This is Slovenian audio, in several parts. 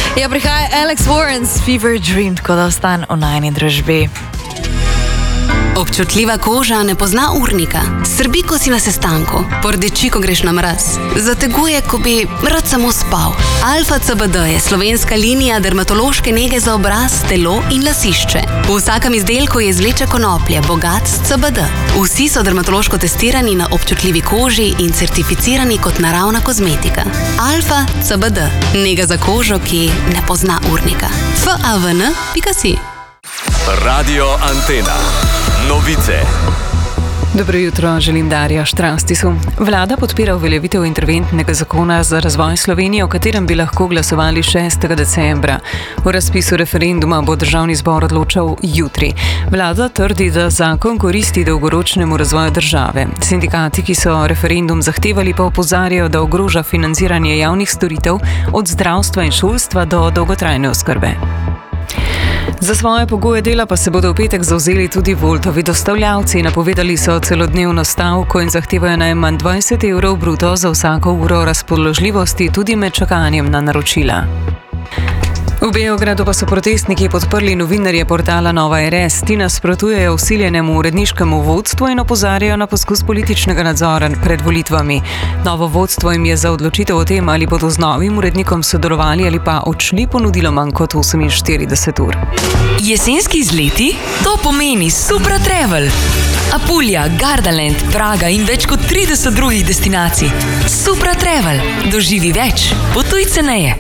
Ja, prihaja Alex Warren's Fever Dream, tako da ostan v najni družbi. Občutljiva koža ne pozna urnika. Srbi, ko si na sestanku. Pordeči, ko greš na mraz. Zateguje, ko bi rad samo spal. Alfa CBD je slovenska linija dermatološke nege za obraz, telo in lasišče. V vsakem izdelku je izvleče konoplje, bogat s CBD. Vsi so dermatološko testirani na občutljivi koži in certificirani kot naravna kozmetika. Alfa CBD. Nega za kožo, ki ne pozna urnika. FAVN.si. Radio Antena. Novice. Dobro jutro, želim Darja Štrastisu. Vlada podpira uveljavitev interventnega zakona za razvoj Slovenije, o katerem bi lahko glasovali 6. decembra. O razpisu referenduma bo državni zbor odločal jutri. Vlada trdi, da zakon koristi dolgoročnemu razvoju države. Sindikati, ki so referendum zahtevali, pa opozarjajo, da ogroža financiranje javnih storitev od zdravstva in šolstva do dolgotrajne oskrbe. Za svoje pogoje dela pa se bodo v petek zavzeli tudi Woltovi dostavljavci. Napovedali so celodnevno stavko in zahtevajo najmanj 20 evrov bruto za vsako uro razpoložljivosti tudi med čakanjem na naročila. V Beogradu pa so protestniki podprli novinarje portala Nova RS. Ti nasprotujejo vsiljenemu uredniškemu vodstvu in opozarjajo na poskus političnega nadzora pred volitvami. Novo vodstvo jim je za odločitev o tem, ali bodo z novim urednikom sodelovali ali pa odšli, ponudilo manj kot 48 ur. Jesenski izleti? To pomeni Supra Travel. Apulja, Gardaland, Praga in več kot 30 drugih destinacij. Supra Travel. Doživi več. Potuj ceneje.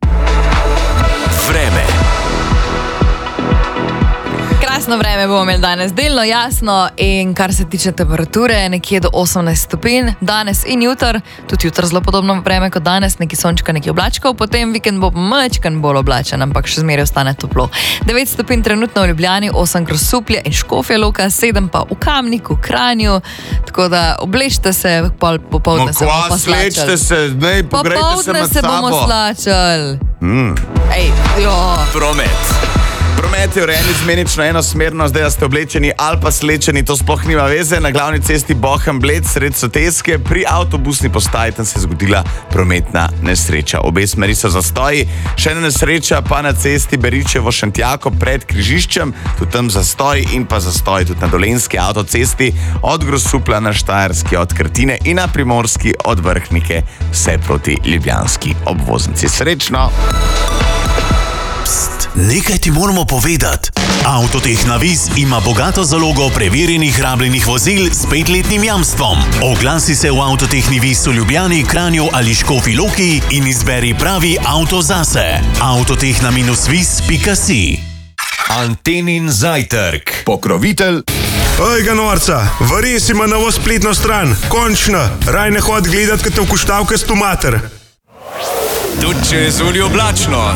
Vreme. Krasno vreme bomo imeli danes, delno jasno in kar se tiče temperature, nekje do 18 stopinj, danes in jutr, tudi jutr zelo podobno vreme kot danes, neki sončka, neki oblačkov, potem vikend bo majčkan bolj oblačen, ampak še zmeraj ostane toplo. 9 stopinj trenutno v Ljubljani, 8 Grosuplje in Škofja Loka, 7 pa v Kamniku, Kranju, tako da obležite se, popoldne se bomo pa slačali. Slečite se, ne, pogrejte se med sabo. Popoldne se bomo slačali. Ej, jo. Promet je urejen izmenično enosmerno, zdaj da ste oblečeni ali pa slečeni, to sploh nima veze. Na glavni cesti Bohem-Bled sred Soteske pri avtobusni postaji tam se je zgodila prometna nesreča. Obe smeri so zastoji, še ena nesreča pa na cesti Beričevo-Šentjako pred križiščem, tudi tam zastoj in pa zastoj tudi na Dolenjski avtocesti od Grosuplja na Štajerski od Krtine in na Primorski od Vrhnike vse proti ljubljanski obvoznici. Srečno! Nekaj ti moramo povedati. Avtotehna Viz ima bogato zalogo preverjenih rabljenih vozil s 5-letnim jamstvom. Oglasi se v Avtotehni Viz v Ljubljani, Kranju ali Škofji Loki in izberi pravi avto zase. Avtotehna-viz.si. Antenin zajtrk. Pokrovitelj. Ej ga norca, vares ima novo spletno stran. Končno, raj ne hod gledat, kad te vkuštavke stu mater. Tudi če je zunaj oblačno,